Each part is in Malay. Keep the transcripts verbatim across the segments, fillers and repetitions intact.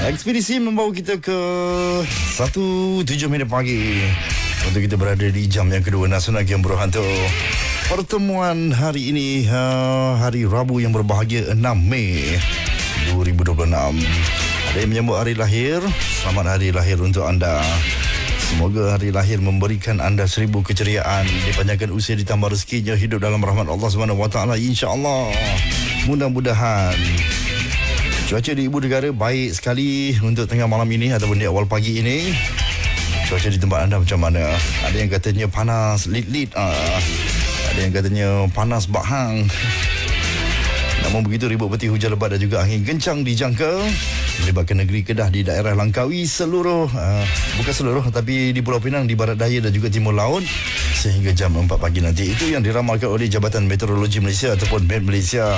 Ekspedisi membawa kita ke satu tujuh minit pagi untuk kita berada di jam yang kedua Nasional Game Berhantu. Pertemuan hari ini hari Rabu yang berbahagia enam Mei dua ribu dua puluh enam. Ada yang menyambut hari lahir. Selamat hari lahir untuk anda. Semoga hari lahir memberikan anda seribu keceriaan, dipanjangkan usia, ditambah rezekinya, hidup dalam rahmat Allah Subhanahu Wa Taala, insya-Allah. Mudah-mudahan. Cuaca di ibu negara baik sekali untuk tengah malam ini ataupun di awal pagi ini. Cuaca di tempat anda macam mana? Ada yang katanya panas lit-lit, uh, ada yang katanya panas bahang. Namun begitu, ribut peti, hujan lebat dan juga angin kencang dijangka melibatkan negeri Kedah di daerah Langkawi seluruh, uh, bukan seluruh tapi di Pulau Pinang, di barat daya dan juga timur laut sehingga jam empat pagi nanti. Itu yang diramalkan oleh Jabatan Meteorologi Malaysia ataupun M E T Malaysia.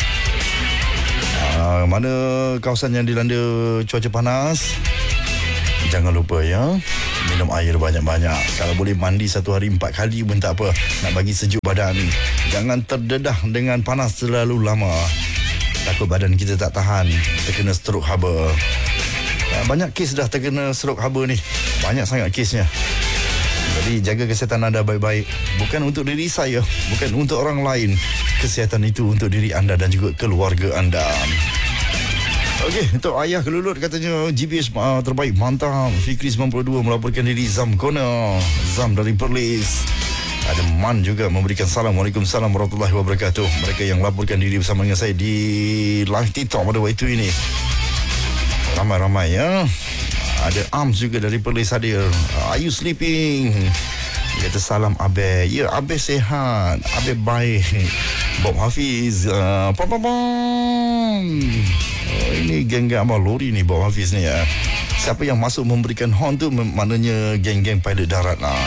Uh, mana kawasan yang dilanda cuaca panas, jangan lupa ya, minum air banyak-banyak. Kalau boleh mandi satu hari empat kali pun tak apa, nak bagi sejuk badan. Jangan terdedah dengan panas terlalu lama, takut badan kita tak tahan, terkena strok haba. Uh, banyak kes dah terkena strok haba ni, banyak sangat kesnya. Jadi jaga kesihatan anda baik-baik. Bukan untuk diri saya, bukan untuk orang lain. Kesihatan itu untuk diri anda dan juga keluarga anda. Okey, untuk ayah kelulut katanya G P S uh, terbaik, mantap. Fikri sembilan puluh dua melaporkan diri. Zam Kona, Zam dari Perlis. Ada Man juga memberikan salam. Waalaikumsalam warahmatullahi wabarakatuh. Mereka yang melaporkan diri bersama dengan saya di live TikTok pada waktu ini. Ramai-ramai ya. Ada Arms juga dari Perlis hadir. Are you sleeping? Dia kata salam Abe. Ya, Abe sehat, Abe baik. Bob Hafiz, uh, pam pam pam. Oh, ini geng-geng abang lori ni, Bob Hafiz ni ya. Siapa yang masuk memberikan horn tu maknanya geng-geng pilot darat lah.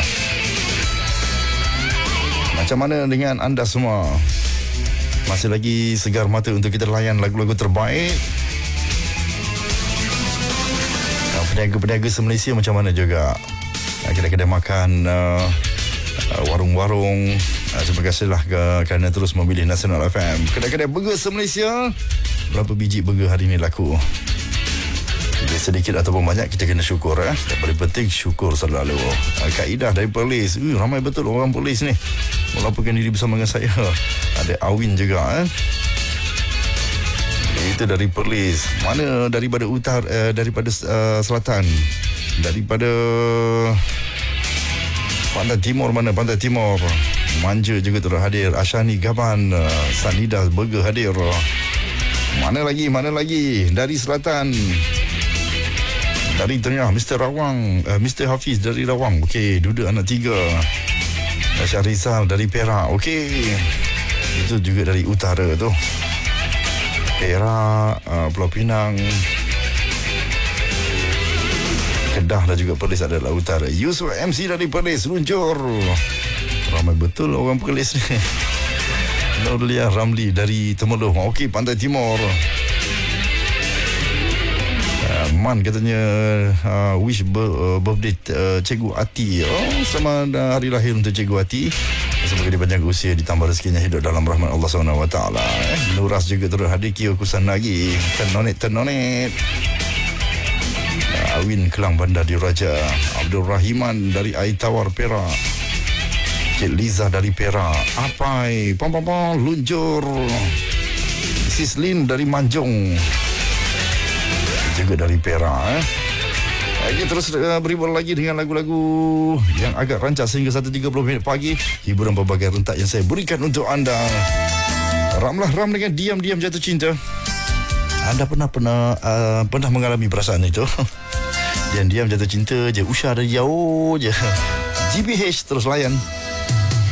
Macam mana dengan anda semua? Masih lagi segar mata untuk kita layan lagu-lagu terbaik? Peniaga-peniaga se-Malaysia macam mana juga? Kedai-kedai makan, uh, uh, warung-warung, uh, terima kasihlah ke, kerana terus memilih Nasional F M. Kedai-kedai burger se-Malaysia, berapa biji burger hari ini laku? Jadi sedikit ataupun banyak, kita kena syukur. Eh? Yang paling penting syukur selalu. uh, Kaidah dari Perlis, uh, ramai betul orang Perlis ni melaporkan diri bersama dengan saya. Ada Awin juga eh? Itu dari Perlis. Mana daripada utara, uh, daripada uh, selatan, daripada Pantai Timur, mana Pantai Timur, Manja juga turut hadir. Ashani Gaban, uh, Sanida Burger hadir. Mana lagi, mana lagi dari selatan, dari tengah Mister Rawang, uh, Mister Hafiz dari Rawang. Okey, Duda anak tiga. Syahrizal dari Perak. Okey, itu juga dari utara tu. Perak, uh, Pulau Pinang, Kedah dan juga Perlis adalah utara. Yusuf M C dari Perlis luncur. Ramai betul orang Perlis ni. Nurlia Ramli dari Temerloh. Okey, Pantai Timur. Uh, Man katanya uh, wish ber, uh, birthday uh, Cikgu Ati. Oh, selamat uh, hari lahir untuk Cikgu Ati. Semoga dipanjangkan usia, ditambah rezekinya, hidup dalam rahmat Allah Subhanahu Wa Taala. Eh, Nuras juga turut hadir. Kio Kusan lagi. Tenonet tenonet. Uh, Awin Kelang Bandar Diraja. Abdul Rahiman dari Air Tawar Perak. Cik Liza dari Perak. Apai pam pam pam luncur. Sislin dari Manjung juga dari Perak. Eh. Kita terus uh, beri bola lagi dengan lagu-lagu yang agak rancak sehingga satu tiga puluh minit pagi. Hiburan berbagai rentak yang saya berikan untuk anda. Ramlah Ram dengan Diam-Diam Jatuh Cinta. Anda pernah pernah uh, pernah mengalami perasaan itu? Diam-diam jatuh cinta je, Usha dari jauh je. G B H terus layan.